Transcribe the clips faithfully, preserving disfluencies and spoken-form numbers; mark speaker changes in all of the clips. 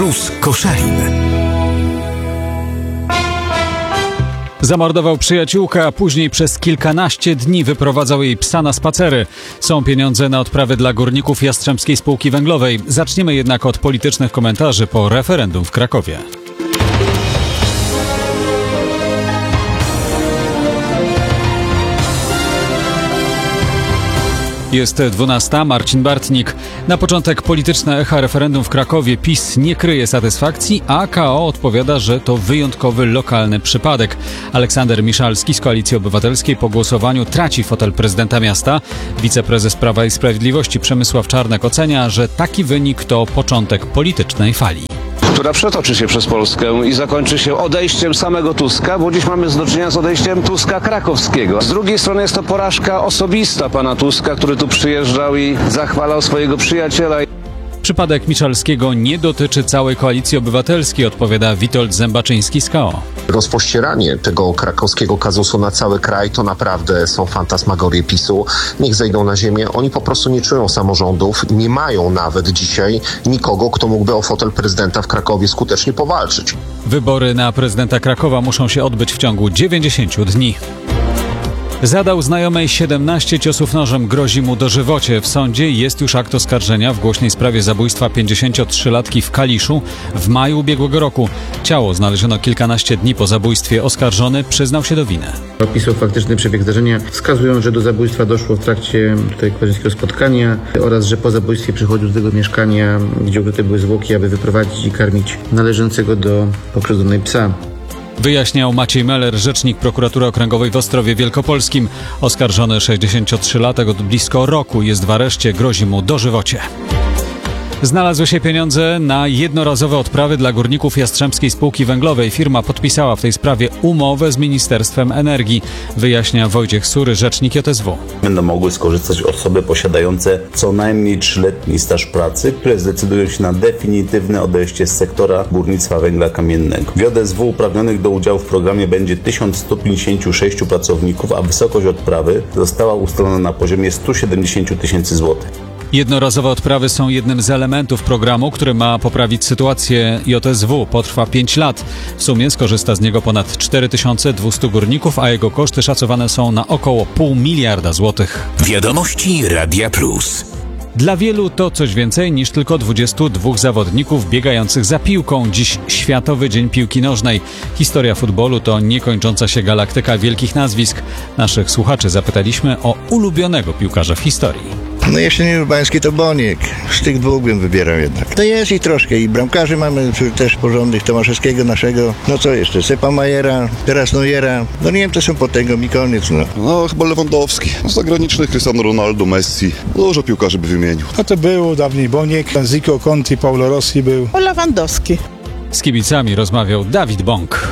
Speaker 1: Plus Koszalin.
Speaker 2: Zamordował przyjaciółkę, a później przez kilkanaście dni wyprowadzał jej psa na spacery. Są pieniądze na odprawy dla górników Jastrzębskiej Spółki Węglowej. Zaczniemy jednak od politycznych komentarzy po referendum w Krakowie. Jest dwunasta, Marcin Bartnik. Na początek polityczne echa referendum w Krakowie. PiS nie kryje satysfakcji, a K O odpowiada, że to wyjątkowy, lokalny przypadek. Aleksander Miszalski z Koalicji Obywatelskiej po głosowaniu traci fotel prezydenta miasta. Wiceprezes Prawa i Sprawiedliwości Przemysław Czarnek ocenia, że taki wynik to początek politycznej fali,
Speaker 3: która przetoczy się przez Polskę i zakończy się odejściem samego Tuska, bo dziś mamy do czynienia z odejściem Tuska krakowskiego. Z drugiej strony jest to porażka osobista pana Tuska, który tu przyjeżdżał i zachwalał swojego przyjaciela.
Speaker 2: Przypadek Miszalskiego nie dotyczy całej Koalicji Obywatelskiej, odpowiada Witold Zębaczyński z K O.
Speaker 4: Rozpościeranie tego krakowskiego kazusu na cały kraj to naprawdę są fantasmagorie PiSu. Niech zejdą na ziemię. Oni po prostu nie czują samorządów, nie mają nawet dzisiaj nikogo, kto mógłby o fotel prezydenta w Krakowie skutecznie powalczyć.
Speaker 2: Wybory na prezydenta Krakowa muszą się odbyć w ciągu dziewięćdziesięciu dni. Zadał znajomej siedemnaście ciosów nożem, grozi mu dożywocie. W sądzie jest już akt oskarżenia w głośnej sprawie zabójstwa pięćdziesięciotrzylatki w Kaliszu w maju ubiegłego roku. Ciało znaleziono kilkanaście dni po zabójstwie. Oskarżony przyznał się do winy.
Speaker 5: Opisał faktyczny przebieg zdarzenia. Wskazują, że do zabójstwa doszło w trakcie tutaj koleżeńskiego spotkania oraz, że po zabójstwie przychodził do tego mieszkania, gdzie ukryte były zwłoki, aby wyprowadzić i karmić należącego do pokrzywdzonej psa.
Speaker 2: Wyjaśniał Maciej Meller, rzecznik Prokuratury Okręgowej w Ostrowie Wielkopolskim. Oskarżony sześćdziesięciotrzylatek od blisko roku jest w areszcie, grozi mu dożywocie. Znalazły się pieniądze na jednorazowe odprawy dla górników Jastrzębskiej Spółki Węglowej. Firma podpisała w tej sprawie umowę z Ministerstwem Energii, wyjaśnia Wojciech Sury, rzecznik J S W.
Speaker 6: Będą mogły skorzystać osoby posiadające co najmniej trzyletni staż pracy, które zdecydują się na definitywne odejście z sektora górnictwa węgla kamiennego. W J S W uprawnionych do udziału w programie będzie tysiąc sto pięćdziesiąt sześć pracowników, a wysokość odprawy została ustalona na poziomie sto siedemdziesiąt tysięcy złotych.
Speaker 2: Jednorazowe odprawy są jednym z elementów programu, który ma poprawić sytuację J S W. Potrwa pięć lat. W sumie skorzysta z niego ponad cztery tysiące dwieście górników, a jego koszty szacowane są na około pół miliarda złotych.
Speaker 1: Wiadomości Radia Plus.
Speaker 2: Dla wielu to coś więcej niż tylko dwudziestu dwóch zawodników biegających za piłką. Dziś Światowy Dzień Piłki Nożnej. Historia futbolu to niekończąca się galaktyka wielkich nazwisk. Naszych słuchaczy zapytaliśmy o ulubionego piłkarza w historii.
Speaker 7: No jeśli Urbański, to Boniek. Z tych dwóch bym wybierał jednak. To jest i troszkę. I bramkarzy mamy też porządnych. Tomaszewskiego naszego. No co jeszcze? Sepa Majera, teraz Neuera. No nie wiem, to są po tego i koniec. No,
Speaker 8: no chyba Lewandowski. Z zagranicznych Cristiano Ronaldo, Messi. Dużo piłkarzy by wymienił.
Speaker 9: A to był dawniej Boniek, Zico, Conti, Paulo Rossi był.
Speaker 10: O Lewandowski.
Speaker 2: Z kibicami rozmawiał Dawid Bąk.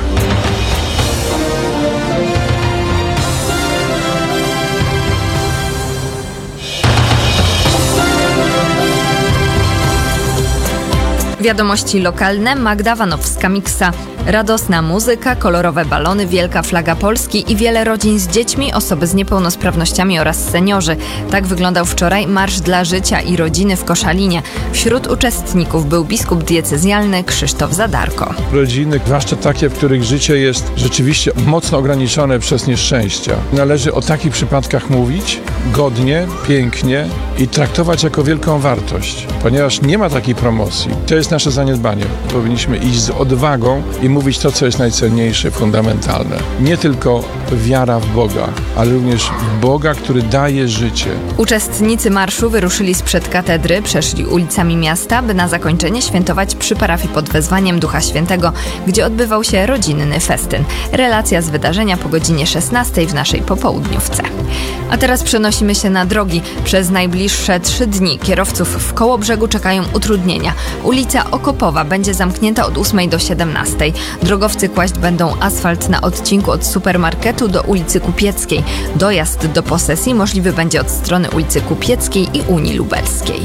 Speaker 11: Wiadomości lokalne, Magda Wanowska-Miksa. Radosna muzyka, kolorowe balony, wielka flaga Polski i wiele rodzin z dziećmi, osoby z niepełnosprawnościami oraz seniorzy. Tak wyglądał wczoraj Marsz dla Życia i Rodziny w Koszalinie. Wśród uczestników był biskup diecezjalny Krzysztof Zadarko.
Speaker 12: Rodziny, zwłaszcza takie, w których życie jest rzeczywiście mocno ograniczone przez nieszczęścia. Należy o takich przypadkach mówić godnie, pięknie i traktować jako wielką wartość, ponieważ nie ma takiej promocji. To jest nasze zaniedbanie. Powinniśmy iść z odwagą i mówić to, co jest najcenniejsze, fundamentalne. Nie tylko wiara w Boga, ale również w Boga, który daje życie.
Speaker 11: Uczestnicy marszu wyruszyli sprzed katedry, przeszli ulicami miasta, by na zakończenie świętować przy parafii pod wezwaniem Ducha Świętego, gdzie odbywał się rodzinny festyn. Relacja z wydarzenia po godzinie szesnastej w naszej popołudniówce. A teraz przenosimy się na drogi. Przez najbliższe trzy dni kierowców w Kołobrzegu czekają utrudnienia. Ulica Okopowa będzie zamknięta od ósmej do siedemnastej. Drogowcy kłaść będą asfalt na odcinku od supermarketu do ulicy Kupieckiej. Dojazd do posesji możliwy będzie od strony ulicy Kupieckiej i Unii Lubelskiej.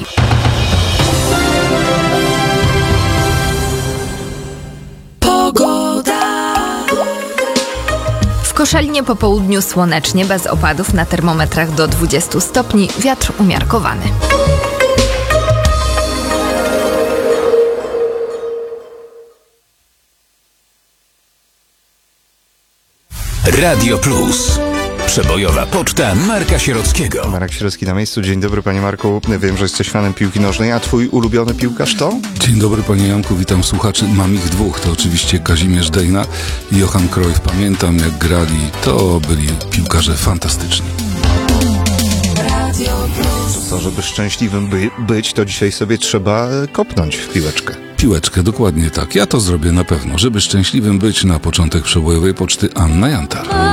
Speaker 11: W Koszalinie po południu słonecznie, bez opadów, na termometrach do dwudziestu stopni, wiatr umiarkowany.
Speaker 1: Radio Plus. Przebojowa poczta Marka Sierockiego.
Speaker 10: Marek Sierocki na miejscu. Dzień dobry, panie Marku. Wiem, że jesteś fanem piłki nożnej, a twój ulubiony piłkarz to?
Speaker 13: Dzień dobry, panie Janku. Witam słuchaczy. Mam ich dwóch. To oczywiście Kazimierz Dejna i Johan Cruyff. Pamiętam, jak grali. To byli piłkarze fantastyczni.
Speaker 10: To, żeby szczęśliwym by być, to dzisiaj sobie trzeba kopnąć w piłeczkę.
Speaker 13: Piłeczkę, dokładnie tak. Ja to zrobię na pewno. Żeby szczęśliwym być, na początek przebojowej poczty Anna Jantar.